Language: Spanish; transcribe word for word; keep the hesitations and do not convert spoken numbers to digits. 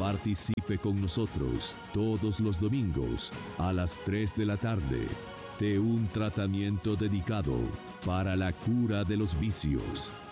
Participe con nosotros todos los domingos a las tres de la tarde de un tratamiento dedicado para la cura de los vicios.